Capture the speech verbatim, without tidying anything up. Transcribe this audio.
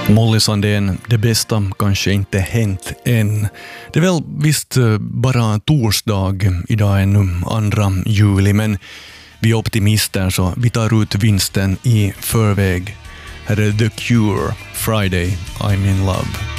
Molly Sandén, det bästa kanske inte hänt än. Det är väl visst bara torsdag, idag är nu andra juli, men vi är optimister så vi tar ut vinsten i förväg. Här är The Cure, Friday, I'm in love.